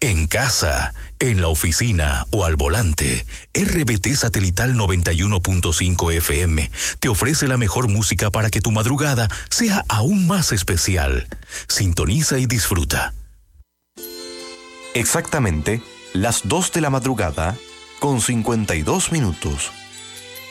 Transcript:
En casa, en la oficina o al volante, RBT Satelital 91.5 FM te ofrece la mejor música para que tu madrugada sea aún más especial. Sintoniza y disfruta. Exactamente las 2 de la madrugada con 52 minutos.